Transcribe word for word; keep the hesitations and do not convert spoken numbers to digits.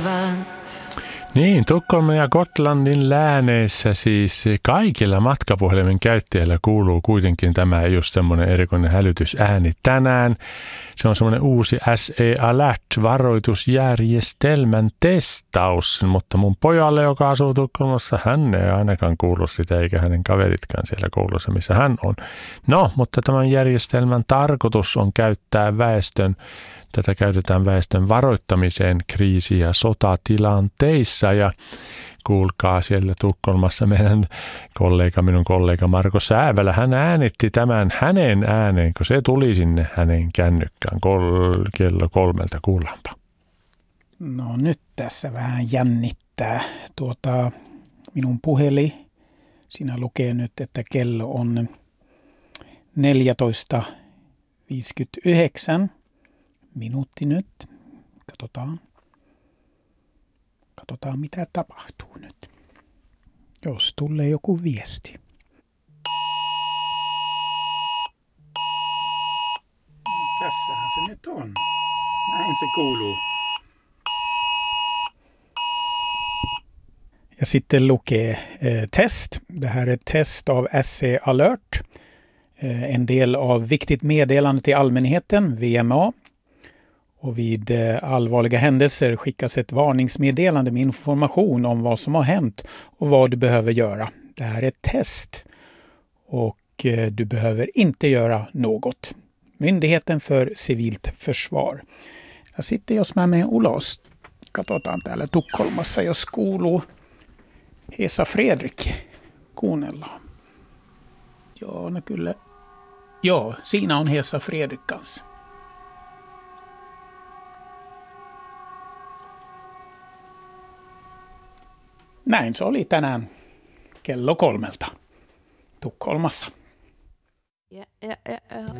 relevant. Niin, Tukholman ja Gotlandin lääneissä siis kaikilla matkapuhelimen käyttäjillä kuuluu kuitenkin tämä just semmoinen erikoinen hälytysääni tänään. Se on semmoinen uusi S E Alert-varoitusjärjestelmän testaus, mutta mun pojalle, joka asuu Tukholmassa, hän ei ainakaan kuulu sitä, eikä hänen kaveritkaan siellä koulussa, missä hän on. No, mutta tämän järjestelmän tarkoitus on käyttää väestön Tätä käytetään väestön varoittamiseen kriisi- ja sotatilanteissa ja kuulkaa siellä Tukholmassa meidän kollega, minun kollega Marko Säävälä, hän äänitti tämän hänen ääneen, kun se tuli sinne hänen kännykkään kol- kello kolmelta, kuullaanpa. No nyt tässä vähän jännittää. Tuota, minun puheli, siinä lukee nyt, että kello on neljätoista viisikymmentäyhdeksän. Minuutti nyt. Katsotaan. Katsotaan, mitä tapahtuu nyt. Jos tulee joku viesti. No, tässähän se nyt on. Näin se kuuluu. Ja sitten lukee eh, test. Det här är ett test av S E Alert. Eh, en del av viktigt meddelande till allmänheten, V M A. Och vid allvarliga händelser skickas ett varningsmeddelande med information om vad som har hänt och vad du behöver göra. Det här är ett test och du behöver inte göra något. Myndigheten för civilt försvar. Ja sitten jos mä menen ulos, katsotaan täällä Tukholmassa, jos kuuluu Hesa Fredrik, kuunnellaan. Joo, no kyllä. Joo, siinä on Hesa Fredrik kanssa. Näin se oli tänään kello kolmelta Tukholmassa. Ja, ja, ja, ja.